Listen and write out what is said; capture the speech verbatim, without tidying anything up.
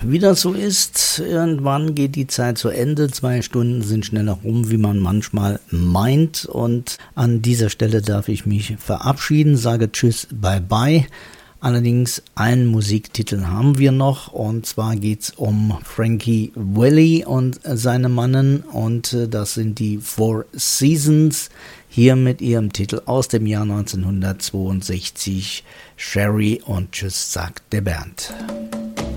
Wie das so ist, irgendwann geht die Zeit zu Ende. Zwei Stunden sind schneller rum, wie man manchmal meint. Und an dieser Stelle darf ich mich verabschieden, sage Tschüss, bye bye. Allerdings einen Musiktitel haben wir noch, und zwar geht's um Frankie Valli und seine Mannen, und das sind die Four Seasons, hier mit ihrem Titel aus dem Jahr neunzehnhundertzweiundsechzig, Sherry, und Tschüss sagt der Bernd.